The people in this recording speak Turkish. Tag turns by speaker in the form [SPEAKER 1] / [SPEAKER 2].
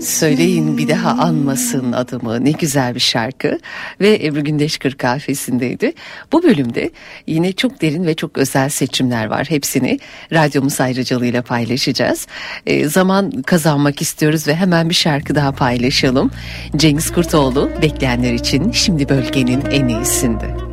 [SPEAKER 1] Söyleyin bir daha anmasın adımı, ne güzel bir şarkı ve Ebru Gündeş Kırkafesi'ndeydi. Bu bölümde yine çok derin ve çok özel seçimler var. Hepsini radyomuz ayrıcalığıyla paylaşacağız. Zaman kazanmak istiyoruz ve hemen bir şarkı daha paylaşalım. Cengiz Kurtoğlu, bekleyenler için şimdi bölgenin en iyisinde.